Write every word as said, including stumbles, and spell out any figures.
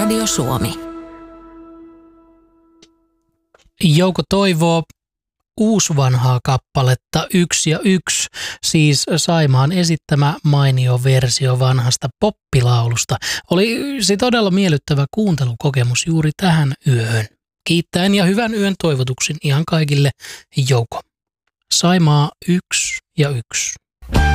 Radio Suomi. Jouko toivoo uusvanhaa kappaletta Yksi ja yksi, siis Saimaan esittämä mainio versio vanhasta poppilaulusta. Oli se todella miellyttävä kuuntelukokemus juuri tähän yöhön. Kiittäen ja hyvän yön toivotuksin ihan kaikille Jouko. Saimaa yksi ja yksi.